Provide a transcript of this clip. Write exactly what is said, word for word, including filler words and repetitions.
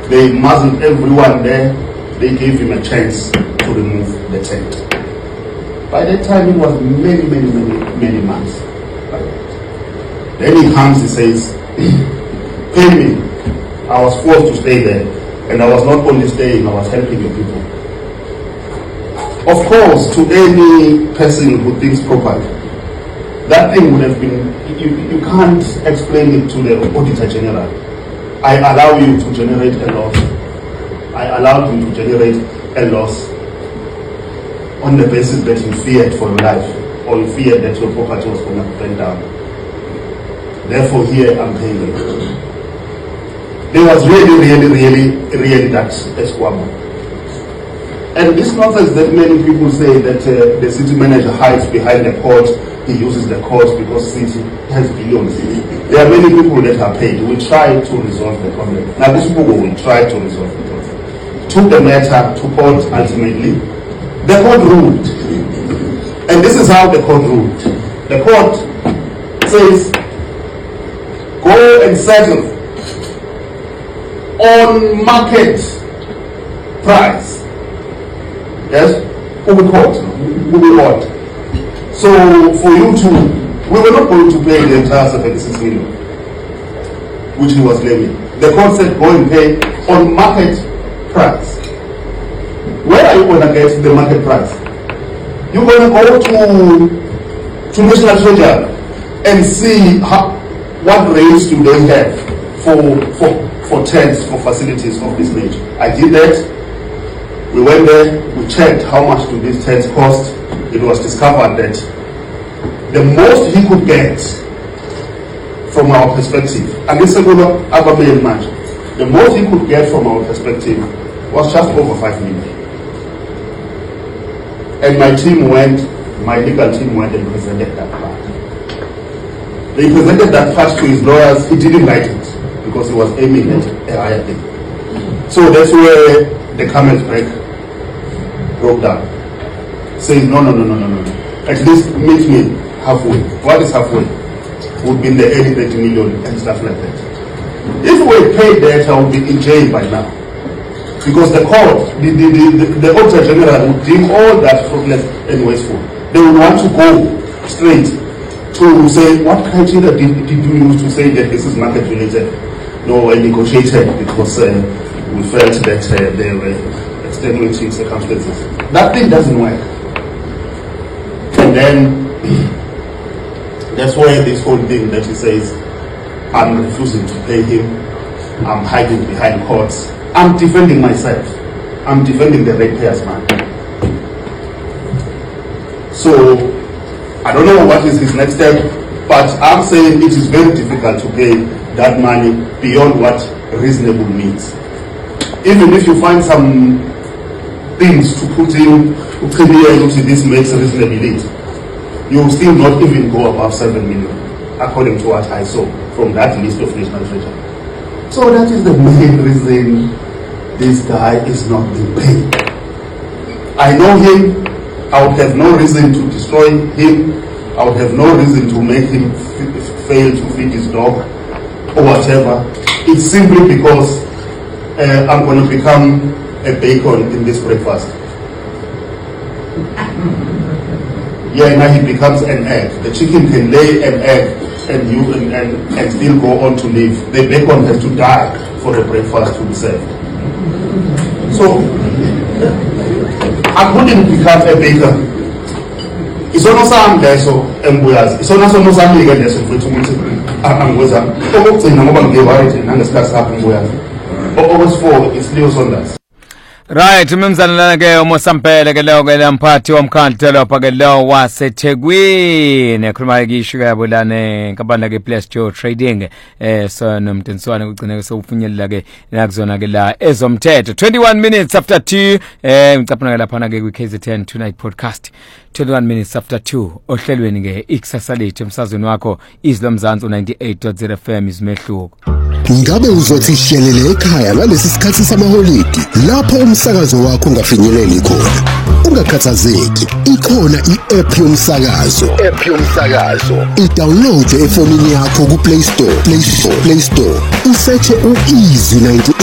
They muzzled everyone there. They gave him a chance to remove the tent. By that time, it was many, many, many, many months. Then he comes, he says, pay me. I was forced to stay there. And I was not only staying, I was helping the people. Of course, to any person who thinks properly, that thing would have been, you, you can't explain it to the Auditor General. I allow you to generate a loss. I allowed you to generate a loss on the basis that you feared for your life, or you feared that your property was going to burn down. Therefore, here I'm paying you. There was really, really, really, really that squabble. And this nonsense that many people say that uh, the city manager hides behind the court, he uses the court because city has billions. There are many people that are paid. We try to resolve the problem. Now this people will try to resolve the problem. Took the matter to court ultimately. The court ruled. And this is how the court ruled. The court says, go and settle on market price. Yes? Who we caught? Who we bought? So for you to, we were not going to pay the entire seventy-six million, which he was claiming. The court said go and pay on market price. Where are you going to get the market price? You're going to go to, to National Treasury and see how, what rates do they have for, for, for tents, for facilities of this nature. I did that. We went there, we checked how much do these tents cost. It was discovered that the most he could get from our perspective, and this is the most he could get from our perspective was just over five million. And my team went, my legal team went and presented that part. They presented that part to his lawyers. He didn't like it because he was aiming at a higher thing. So that's where the camel's back broke down. Says no, no, no, no, no, no. At least meet me halfway. What is halfway? Would be in the early thirty million and stuff like that. If we paid that, I would be in jail by now. Because the court, the, the, the, the Auditor General would deem all that fruitless and wasteful. They would want to go straight to say, what criteria did, did you use to say that this is market related? No, I negotiated because uh, we felt that uh, there were extenuating circumstances. That thing doesn't work. And then that's why this whole thing that he says, I'm refusing to pay him, I'm hiding behind courts, I'm defending myself, I'm defending the ratepayers man. So I don't know what is his next step, but I'm saying it is very difficult to pay that money beyond what reasonable means. Even if you find some things to put in, this makes reasonable it, you will still not even go above seven million, according to what I saw from that list of national treasure. So that is the main reason this guy is not being paid. I know him. I would have no reason to destroy him. I would have no reason to make him f fail to feed his dog or whatever. It's simply because uh, I'm going to become a bacon in this breakfast. Yeah, now he becomes an egg. The chicken can lay an egg and you and, and, and still go on to live. The bacon has to die for the breakfast to be served. So I couldn't become a baker. It's almost I'm there, so embuyazi. It's almost almost I'm here there, so for two months. I'm with them. Oh, so I'm going to give it and discuss happening embuyazi. Oh, almost four. It's Leo Saunders. Right, mimzana ke umosampele ke leyo ke lamphathi womkhandlo phake leyo waseThekwini ekhuluma ngisho yabulane nkabana ke Place Joe Trading eh so nomntinswane kugcina ke sokufinyelela ke nakuzona ke la ezomthetho twenty-one minutes after two eh ngicapha ke lapha ke ku K Z N Tonight podcast twenty-one minutes after two ohlelweni ke ikusasa lethu emsazweni wakho izlo mzansi ninety-eight point zero F M izimehluko. Ngabe uzothi shelele ekhaya ngalesi sikhathi samaholidi lapho umsakazo wakho ungafinyeleli khona ungakhathazeki ikhona i-app yomsakazo app yomsakazo i-download efonini yakho ku Play Store Play Store Play Store usearch u-Easy ninety-eight